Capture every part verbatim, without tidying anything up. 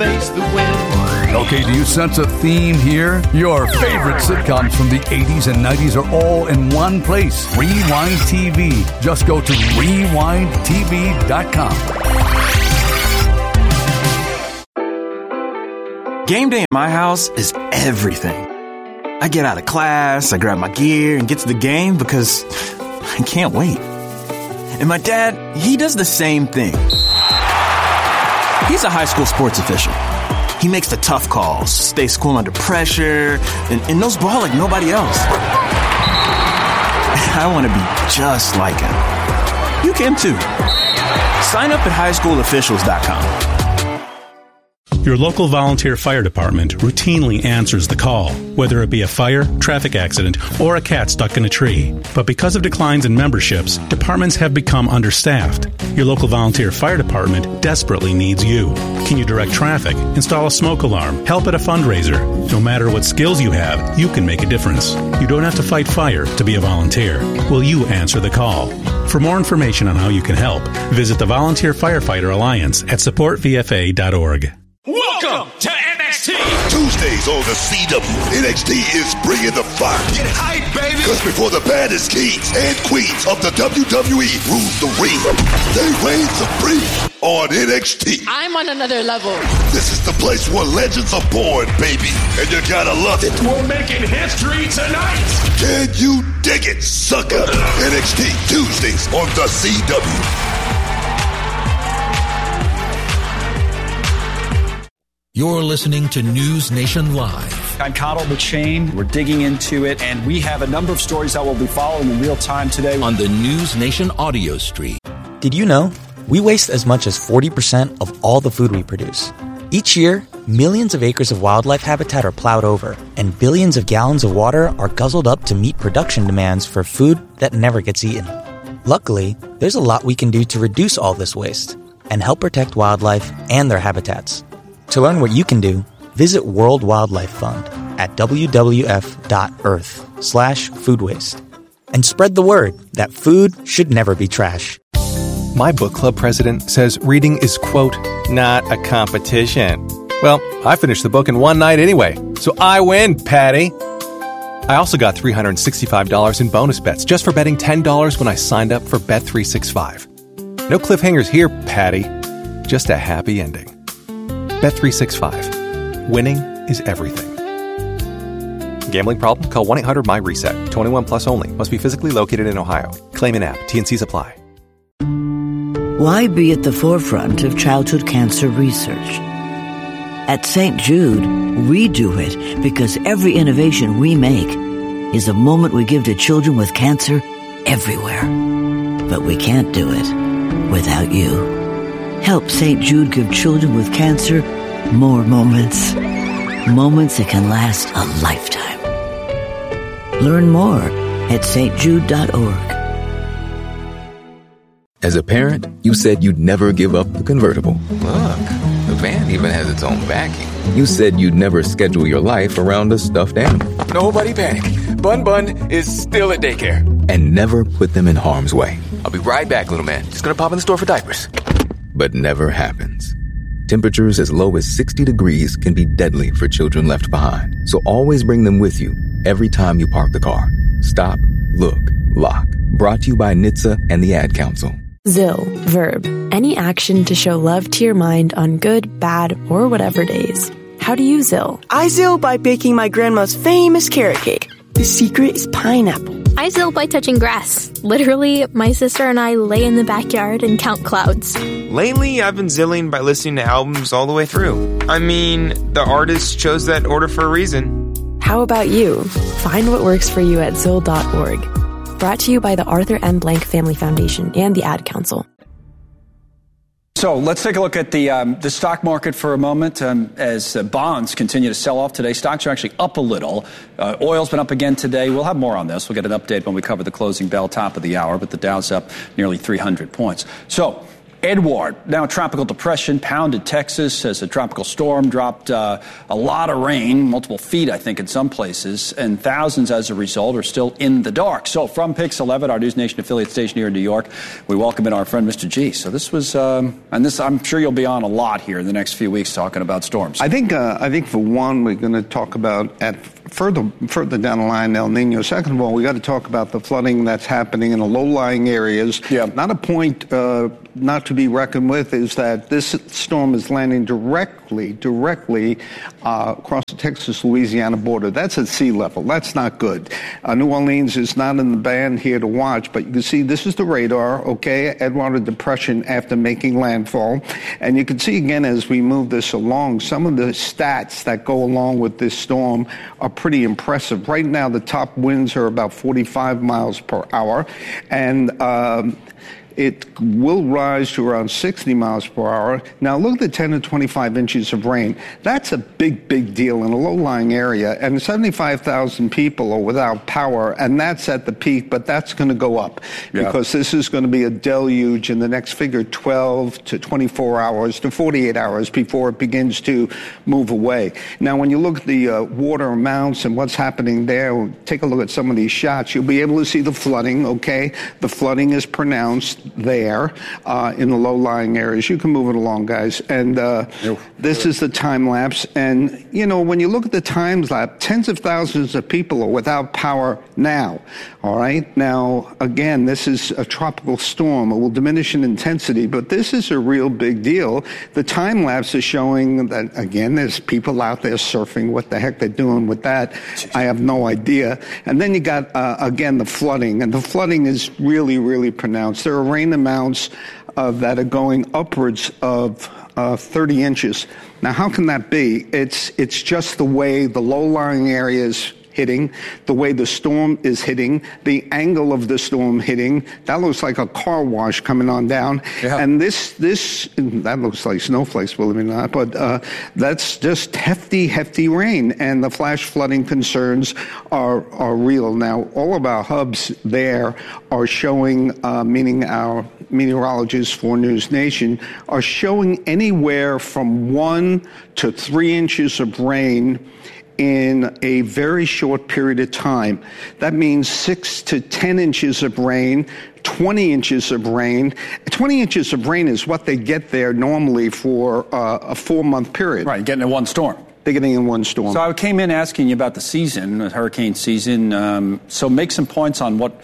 face the wind. Okay, do you sense a theme here? Your favorite sitcoms from the eighties and nineties are all in one place. Rewind T V. Just go to rewind t v dot com. Game day at my house is everything. I get out of class, I grab my gear, and get to the game because I can't wait. And my dad, he does the same thing. He's a high school sports official. He makes the tough calls, stays cool under pressure, and, and knows ball like nobody else. I want to be just like him. You can too. Sign up at high school officials dot com. Your local volunteer fire department routinely answers the call, whether it be a fire, traffic accident, or a cat stuck in a tree. But because of declines in memberships, departments have become understaffed. Your local volunteer fire department desperately needs you. Can you direct traffic, install a smoke alarm, help at a fundraiser? No matter what skills you have, you can make a difference. You don't have to fight fire to be a volunteer. Will you answer the call? For more information on how you can help, visit the Volunteer Firefighter Alliance at support v f a dot org. Welcome to N X T! Tuesdays on the C W, N X T is bringing the fire. Get hype, baby! Because before the baddest kings and queens of the W W E rule the ring, they reign supreme on N X T. I'm on another level. This is the place where legends are born, baby, and you gotta love it. We're making history tonight! Can you dig it, sucker? N X T, Tuesdays on the C W. You're listening to News Nation Live. I'm Cottle McShane. We're digging into it, and we have a number of stories that we'll be following in real time today on the News Nation audio stream. Did you know we waste as much as forty percent of all the food we produce? Each year, millions of acres of wildlife habitat are plowed over, and billions of gallons of water are guzzled up to meet production demands for food that never gets eaten. Luckily, there's a lot we can do to reduce all this waste and help protect wildlife and their habitats. To learn what you can do, visit World Wildlife Fund at w w f dot earth slash food waste and spread the word that food should never be trash. My book club president says reading is, quote, not a competition. Well, I finished the book in one night anyway, so I win, Patty. I also got three hundred sixty-five dollars in bonus bets just for betting ten dollars when I signed up for Bet three sixty-five. No cliffhangers here, Patty. Just a happy ending. Bet three sixty-five. Winning is everything. Gambling problem? Call one eight hundred M Y reset. twenty-one plus only. Must be physically located in Ohio. Claim in app. T and C's apply. Why be at the forefront of childhood cancer research? At Saint Jude, we do it because every innovation we make is a moment we give to children with cancer everywhere. But we can't do it without you. Help Saint Jude give children with cancer more moments. Moments that can last a lifetime. Learn more at s t jude dot org. As a parent, you said you'd never give up the convertible. Look, the van even has its own backing. You said you'd never schedule your life around a stuffed animal. Nobody panic. Bun Bun is still at daycare. And never put them in harm's way. I'll be right back, little man. Just gonna pop in the store for diapers. But never happens. Temperatures as low as sixty degrees can be deadly for children left behind. So always bring them with you every time you park the car. Stop, look, lock. Brought to you by N H T S A and the Ad Council. Zill, verb, any action to show love to your mind on good, bad, or whatever days. How do you Zill? I Zill by baking my grandma's famous carrot cake. The secret is pineapple. I Zill by touching grass. Literally, my sister and I lay in the backyard and count clouds. Lately, I've been Zilling by listening to albums all the way through. I mean, the artist chose that order for a reason. How about you? Find what works for you at zill dot org. Brought to you by the Arthur M. Blank Family Foundation and the Ad Council. So let's take a look at the um, the stock market for a moment. Um, as uh, bonds continue to sell off today, stocks are actually up a little. Uh, oil's been up again today. We'll have more on this. We'll get an update when we cover the closing bell top of the hour, but the Dow's up nearly three hundred points. So Edward, now a tropical depression, pounded Texas as a tropical storm, dropped uh, a lot of rain, multiple feet, I think, in some places, and thousands as a result are still in the dark. So from Pix eleven, our News Nation affiliate station here in New York, we welcome in our friend Mister G. So this was, um, and this, I'm sure you'll be on a lot here in the next few weeks talking about storms. I think, uh, I think for one, we're going to talk about at further further down the line El Nino. Second of all, we got to talk about the flooding that's happening in the low-lying areas. Yeah. Not a point uh, not to be reckoned with is that this storm is landing directly, directly uh, across the Texas-Louisiana border. That's at sea level. That's not good. Uh, New Orleans is not in the band here to watch, but you can see this is the radar, okay? Edward Depression after making landfall. And you can see again as we move this along, some of the stats that go along with this storm are pretty impressive. Right now, the top winds are about forty-five miles per hour, and um, it will rise to around sixty miles per hour. Now, look at the ten to twenty-five inches of rain. That's a big, big deal in a low-lying area, and seventy-five thousand people are without power, and that's at the peak, but that's going to go up yeah. because this is going to be a deluge in the next figure twelve to twenty-four hours to forty-eight hours before it begins to move away. Now, when you look at the uh, water amounts and what's happening there, take a look at some of these shots. You'll be able to see the flooding, okay? The flooding is pronounced there uh, in the low-lying areas. You can move it along, guys. And uh, this is the time lapse. And, you know, when you look at the time lapse, tens of thousands of people are without power now. All right? Now, again, this is a tropical storm. It will diminish in intensity, but this is a real big deal. The time lapse is showing that, again, there's people out there surfing. What the heck they're doing with that, I have no idea. And then you got, uh, again, the flooding. And the flooding is really, really pronounced. There are rain amounts uh, that are going upwards of uh, thirty inches. Now, how can that be? It's it's just the way the low-lying areas hitting, the way the storm is hitting, the angle of the storm hitting. That looks like a car wash coming on down. Yeah. And this, this, that looks like snowflakes, believe it or not, but uh, that's just hefty, hefty rain. And the flash flooding concerns are, are real. Now, all of our hubs there are showing, uh, meaning our meteorologists for News Nation, are showing anywhere from one to three inches of rain in a very short period of time. That means six to ten inches of rain, twenty inches of rain. twenty inches of rain is what they get there normally for uh, a four-month period. Right, getting in one storm. They're getting in one storm. So I came in asking you about the season, the hurricane season. Um, so make some points on what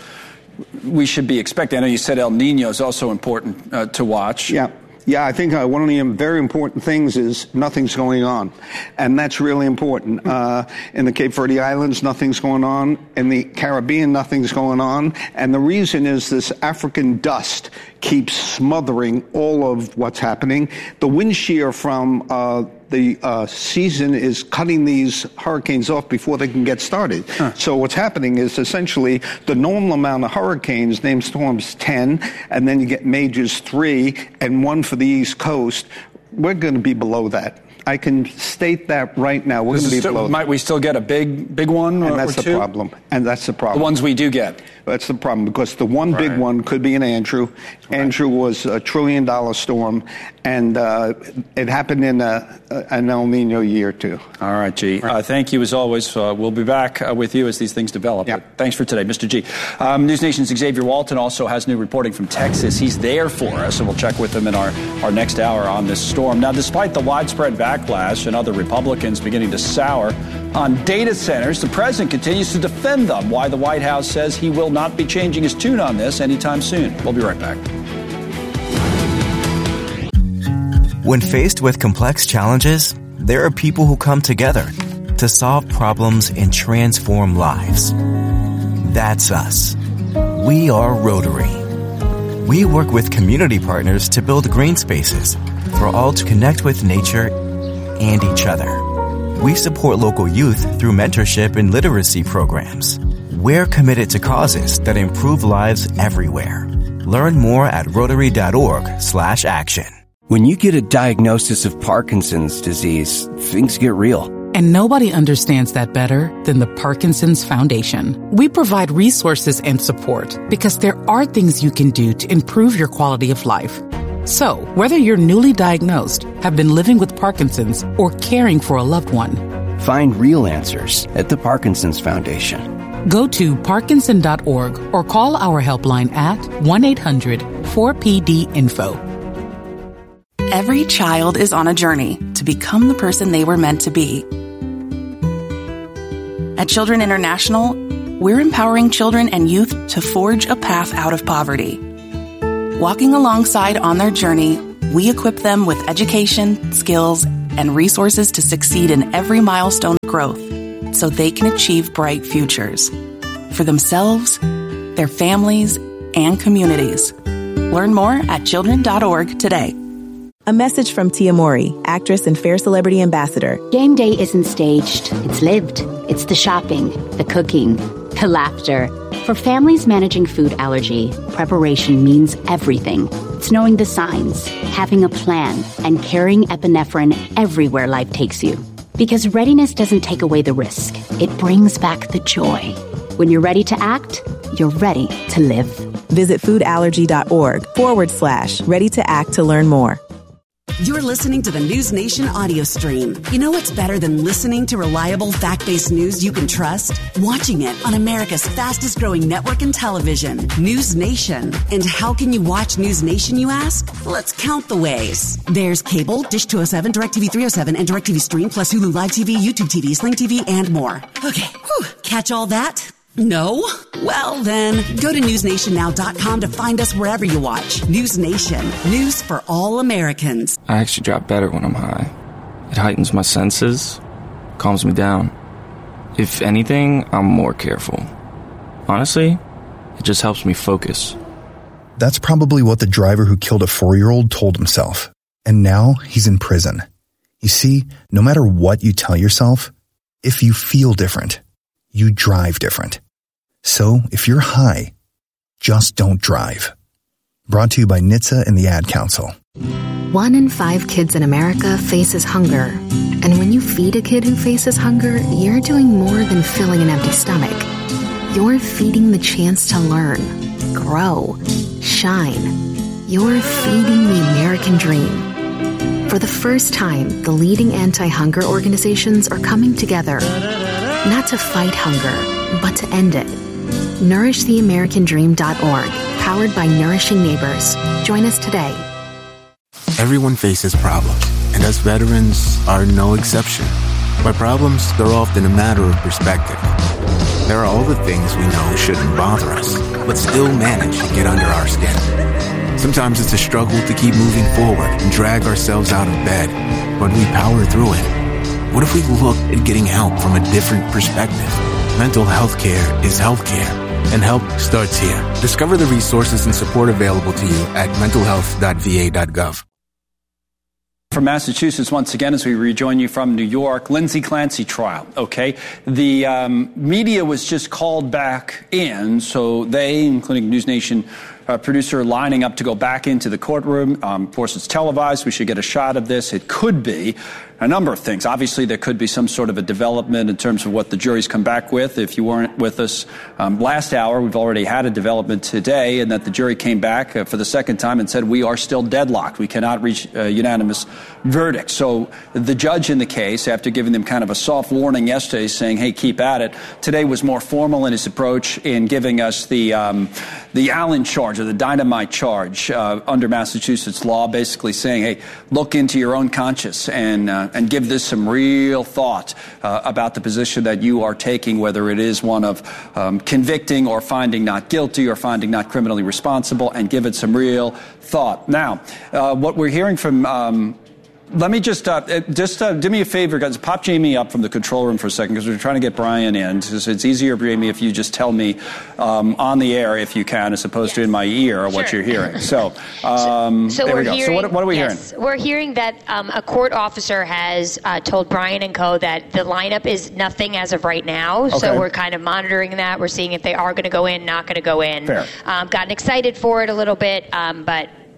we should be expecting. I know you said El Nino is also important uh, to watch. Yeah. Yeah, I think uh, one of the very important things is nothing's going on, and that's really important. Uh, in the Cape Verde Islands, nothing's going on. In the Caribbean, nothing's going on. And the reason is this African dust keeps smothering all of what's happening. The wind shear from uh, the uh, season is cutting these hurricanes off before they can get started. Huh. So what's happening is essentially the normal amount of hurricanes, named storms ten, and then you get majors three and one for the East Coast. We're going to be below that. I can state that right now. We're going to be still, below. Might we still get a big, big one or, and that's or the two? problem. And that's the problem. The ones we do get. That's the problem, because the one right. big one could be an Andrew. Right. Andrew was a trillion dollar storm, and uh, it happened in a, an El Nino year, too. All right, G. Right. Uh, thank you, as always. Uh, we'll be back uh, with you as these things develop. Yep. But thanks for today, Mister G. Um, News Nation's Xavier Walton also has new reporting from Texas. He's there for us, and we'll check with him in our, our next hour on this storm. Now, despite the widespread backlash and other Republicans beginning to sour on data centers, the president continues to defend them. Why the White House says he will not be changing his tune on this anytime soon. We'll be right back. When faced with complex challenges, there are people who come together to solve problems and transform lives. That's us. We are Rotary. We work with community partners to build green spaces for all to connect with nature and each other. We support local youth through mentorship and literacy programs. We're committed to causes that improve lives everywhere. Learn more at rotary.org slash action. When you get a diagnosis of Parkinson's disease, things get real. And nobody understands that better than the Parkinson's Foundation. We provide resources and support because there are things you can do to improve your quality of life. So, whether you're newly diagnosed, have been living with Parkinson's, or caring for a loved one, find real answers at the Parkinson's Foundation. Go to Parkinson dot org or call our helpline at one eight hundred four P D info. Every child is on a journey to become the person they were meant to be. At Children International, we're empowering children and youth to forge a path out of poverty. Walking alongside on their journey, we equip them with education, skills, and resources to succeed in every milestone of growth so they can achieve bright futures for themselves, their families, and communities. Learn more at children dot org today. A message from Tia Mowry, actress and Fair Celebrity Ambassador. Game day isn't staged, it's lived. It's the shopping, the cooking, the laughter. For families managing food allergy, preparation means everything. It's knowing the signs, having a plan, and carrying epinephrine everywhere life takes you. Because readiness doesn't take away the risk, it brings back the joy. When you're ready to act, you're ready to live. Visit foodallergy.org forward slash ready to act to learn more. You're listening to the News Nation audio stream. You know what's better than listening to reliable, fact-based news you can trust? Watching it on America's fastest-growing network in television, News Nation. And how can you watch News Nation, you ask? Let's count the ways. There's cable, Dish two oh seven, DirecTV three oh seven, and DirecTV Stream, plus Hulu Live T V, YouTube T V, Sling T V, and more. Okay, whew, catch all that? No? Well then, go to news nation now dot com to find us wherever you watch. News Nation. News for all Americans. I actually drop better when I'm high. It heightens my senses, calms me down. If anything, I'm more careful. Honestly, it just helps me focus. That's probably what the driver who killed a four-year-old told himself. And now he's in prison. You see, no matter what you tell yourself, if you feel different, you drive different. So, if you're high, just don't drive. Brought to you by N H T S A and the Ad Council. One in five kids in America faces hunger. And when you feed a kid who faces hunger, you're doing more than filling an empty stomach. You're feeding the chance to learn, grow, shine. You're feeding the American dream. For the first time, the leading anti-hunger organizations are coming together, not to fight hunger, but to end it. nourish the american dream dot org, powered by Nourishing Neighbors. Join us today. Everyone faces problems, and us veterans are no exception. By problems, they're often a matter of perspective. There are all the things we know shouldn't bother us, but still manage to get under our skin. Sometimes it's a struggle to keep moving forward and drag ourselves out of bed, but we power through it. What if we looked at getting help from a different perspective? Mental health care is health care, and help starts here. Discover the resources and support available to you at mental health dot v a dot gov. From Massachusetts, once again, as we rejoin you from New York, Lindsay Clancy trial, okay? The um, media was just called back in, so they, including News Nation uh, producer, lining up to go back into the courtroom. Um, of course, it's televised. We should get a shot of this. It could be a number of things. Obviously, there could be some sort of a development in terms of what the jury's come back with. If you weren't with us um, last hour, we've already had a development today, and that the jury came back uh, for the second time and said, we are still deadlocked. We cannot reach a unanimous verdict. So the judge in the case, after giving them kind of a soft warning yesterday, saying, hey, keep at it, today was more formal in his approach in giving us the um, the Allen charge, or the dynamite charge uh, under Massachusetts law, basically saying, hey, look into your own conscience and uh, and give this some real thought uh, about the position that you are taking, whether it is one of um, convicting or finding not guilty or finding not criminally responsible, and give it some real thought. Now, uh, what we're hearing from um, Let me just, uh, just uh, do me a favor, guys. Pop Jamie up from the control room for a second, because we're trying to get Brian in. It's, it's easier, Jamie, if you just tell me um, on the air, if you can, as opposed to in my ear, what Sure. you're hearing. So, um, so, so there we're we go. Hearing, so what, what are we yes, hearing? We're hearing that um, a court officer has uh, told Brian and Co. that the lineup is nothing as of right now. Okay. So we're kind of monitoring that. We're seeing if they are going to go in, not going to go in. Fair. Um, gotten excited for it a little bit, um, but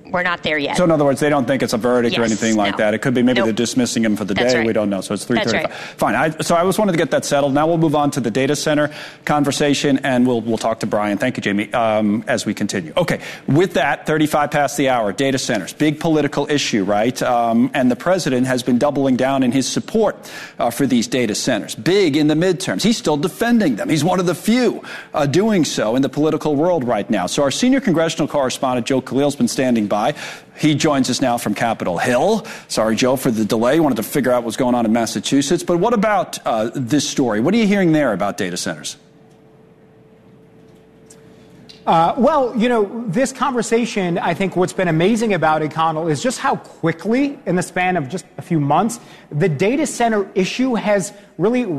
we're not there yet. So in other words, they don't think it's a verdict yes, or anything like no. that. It could be maybe nope. they're dismissing him for the That's day. Right. We don't know. So it's three thirty-five. Right. Fine. I, so I just wanted to get that settled. Now we'll move on to the data center conversation, and we'll we'll talk to Brian. Thank you, Jamie, um, as we continue. Okay. With that, thirty-five past the hour, data centers, big political issue, right? Um, and the president has been doubling down in his support uh, for these data centers. Big in the midterms. He's still defending them. He's one of the few uh, doing so in the political world right now. So our senior congressional correspondent, Joe Khalil's been standing by. He joins us now from Capitol Hill. Sorry, Joe, for the delay. Wanted to figure out what's going on in Massachusetts. But what about uh, this story? What are you hearing there about data centers? Uh, well, you know, this conversation, I think what's been amazing about it, Connell, is just how quickly, in the span of just a few months, the data center issue has really